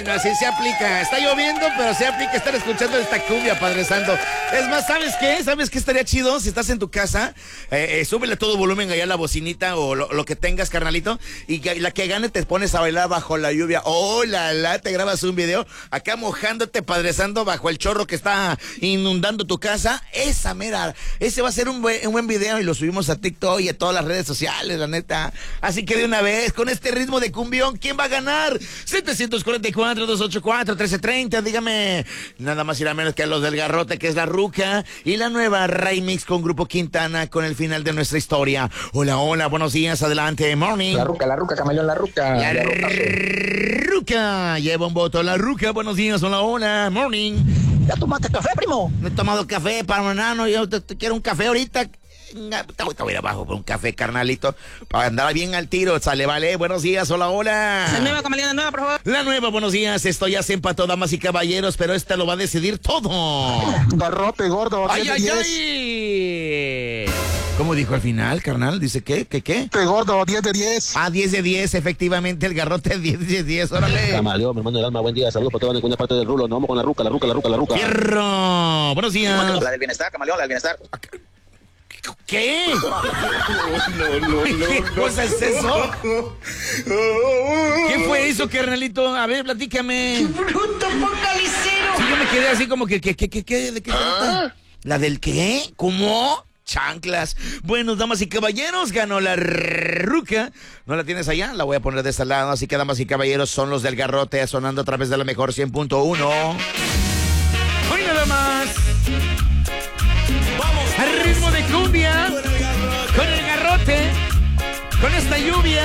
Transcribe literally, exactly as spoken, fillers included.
bueno, así se aplica. Está lloviendo, pero se aplica estar escuchando esta cumbia, Padre Santo. Es más, ¿sabes qué? ¿Sabes qué estaría chido? Si estás en tu casa, eh, eh, súbele a todo volumen allá a la bocinita o lo, lo que tengas, carnalito, y que, la que gane te pones a bailar bajo la lluvia. Oh, la, la, te grabas un video acá mojándote, Padre Santo, bajo el chorro que está inundando tu casa. Esa mera, ese va a ser un buen, un buen video y lo subimos a TikTok y a todas las redes sociales, la neta. Así que de una vez, con este ritmo de cumbión, ¿quién va a ganar? setecientos cuarenta y cuatro, doscientos ochenta y cuatro, trece treinta, dígame. Nada más y nada menos que a los del Garrote, que es la Ruca, y la nueva remix con Grupo Quintana, con el final de nuestra historia. Hola, hola, buenos días, adelante, morning. La Ruca, la Ruca, camaleón, la Ruca. La, la Ruca, lleva un voto, la Ruca, buenos días, hola, hola, morning. ¿Ya tomaste café, primo? No he tomado café, parmanano, yo te, te quiero un café ahorita. Te voy a ir abajo por un café, carnalito, para andar bien al tiro. Sale, vale, buenos días, hola, hola. La nueva, camaleón, la nueva, por favor. La nueva, buenos días, esto ya se empató, damas y caballeros, pero esta lo va a decidir todo. Garrote, gordo. ¡Ay, ay, ay! ¿Cómo dijo al final, carnal? ¿Dice qué? ¿Qué, qué? Garrote, gordo, diez de diez. Ah, diez de diez, efectivamente, el Garrote diez de diez, órale. Camaleón, mi hermano del alma, buen día, saludos por toda la parte del rulo. Nos vamos con la Ruca, la Ruca, la Ruca, la Ruca. ¡Fierro! Buenos días. La del bienestar, camaleón, la del bienestar. ¿Qué? No, no, no, ¿Qué no, cosa es eso? ¿Qué fue eso, carnalito? A ver, platícame. ¡Bruto focalicero! Sí, yo me quedé así como que, ¿qué, qué, qué, qué? ¿De qué trata? ¿La del qué? ¿Cómo? Chanclas. Bueno, damas y caballeros, ganó la Ruca. ¿No la tienes allá? La voy a poner de este lado. Así que, damas y caballeros, son los del Garrote sonando a través de la mejor cien punto uno. Hoy nada más. Al ritmo de cumbia, con el Garrote, con esta lluvia,